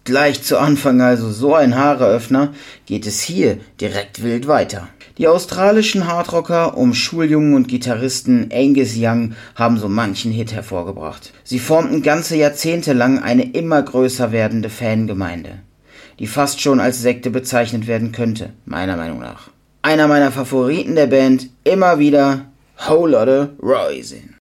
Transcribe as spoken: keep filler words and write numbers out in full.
Gleich zu Anfang also so ein Haareöffner, geht es hier direkt wild weiter. Die australischen Hardrocker um Schuljungen und Gitarristen Angus Young haben so manchen Hit hervorgebracht. Sie formten ganze Jahrzehnte lang eine immer größer werdende Fangemeinde, die fast schon als Sekte bezeichnet werden könnte, meiner Meinung nach. Einer meiner Favoriten der Band, immer wieder Whole Lotta Rising.